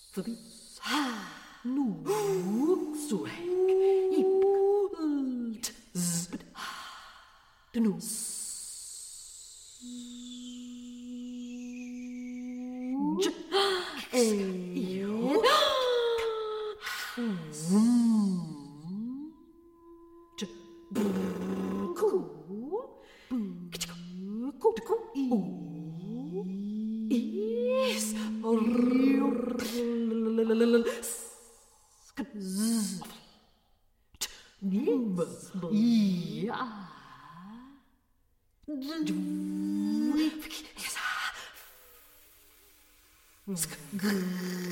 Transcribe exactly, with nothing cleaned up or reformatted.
Three, nu, swag, ip, ult, zbd, nu, j, eo, vum, j, ku, ku, ku, is, nim, ja, yes,